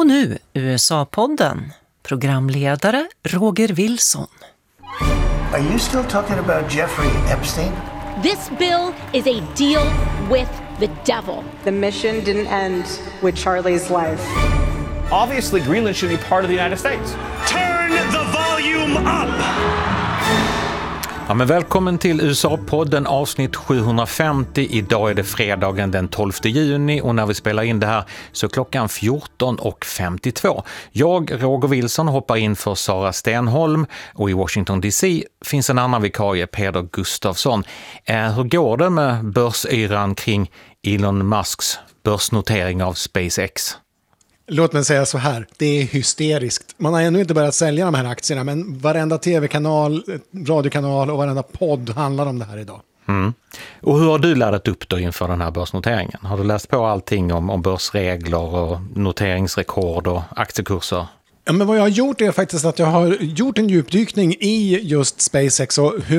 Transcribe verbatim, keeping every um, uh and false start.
Och nu U S A-podden. Programledare Roger Wilson. Are you still talking about Jeffrey Epstein? This bill is a deal with the devil. The mission didn't end with Charlie's life. Obviously, Greenland should be part of the United States. Turn the volume up! Ja, men välkommen till U S A-podden avsnitt sjuhundrafemtio. Idag är det fredagen den tolfte juni och när vi spelar in det här så klockan fjorton och femtiotvå. Jag, Roger Wilson, hoppar in för Sara Stenholm och i Washington D C finns en annan vikarie, Peder Gustafsson. Eh, hur går det med börsyran kring Elon Musks börsnotering av SpaceX? Låt mig säga så här, det är hysteriskt. Man har ännu inte börjat sälja de här aktierna, men varenda tv-kanal, radiokanal och varenda podd handlar om det här idag. Mm. Och hur har du laddat upp då inför den här börsnoteringen? Har du läst på allting om, om börsregler och noteringsrekord och aktiekurser? Ja, men vad jag har gjort är faktiskt att jag har gjort en djupdykning i just SpaceX och hur